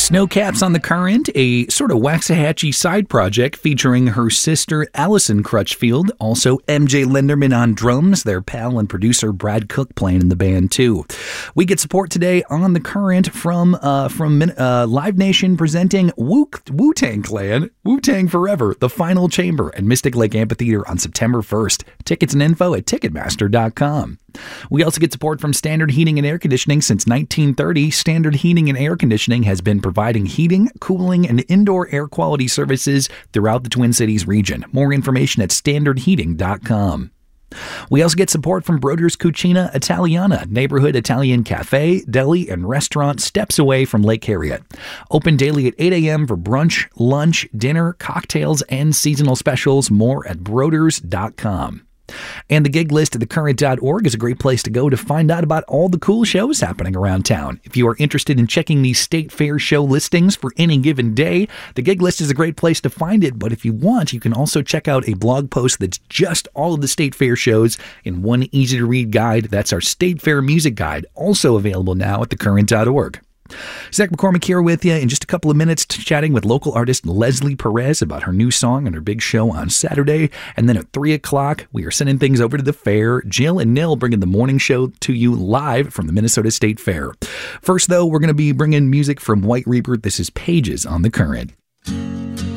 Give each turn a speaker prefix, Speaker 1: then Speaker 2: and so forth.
Speaker 1: Snowcaps on the Current, a sort of Waxahachie side project featuring her sister Allison Crutchfield, also MJ Linderman on drums, their pal and producer Brad Cook playing in the band too. We get support today on the Current from Live Nation presenting Wu-Tang Clan, Wu-Tang Forever, The Final Chamber at Mystic Lake Amphitheater on September 1st. Tickets and info at Ticketmaster.com. We also get support from Standard Heating and Air Conditioning. Since 1930, Standard Heating and Air Conditioning has been providing heating, cooling, and indoor air quality services throughout the Twin Cities region. More information at standardheating.com. We also get support from Broder's Cucina Italiana, neighborhood Italian cafe, deli, and restaurant steps away from Lake Harriet. Open daily at 8 a.m. for brunch, lunch, dinner, cocktails, and seasonal specials. More at broders.com. And the gig list at thecurrent.org is a great place to go to find out about all the cool shows happening around town. If you are interested in checking these state fair show listings for any given day, the gig list is a great place to find it. But if you want, you can also check out a blog post that's just all of the state fair shows in one easy-to-read guide. That's our State Fair Music Guide, also available now at thecurrent.org. Zach McCormick here with you in just a couple of minutes, chatting with local artist Leslie Perez about her new song and her big show on Saturday. And then at 3 o'clock, we are sending things over to the fair. Jill and Nil bringing the morning show to you live from the Minnesota State Fair. First, though, we're going to be bringing music from White Reaper. This is Pages on the Current.